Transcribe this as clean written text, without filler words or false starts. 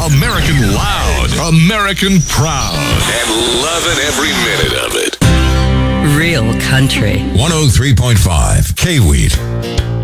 American loud, American proud, and loving every minute of it. Real country. 103.5 K-Weed.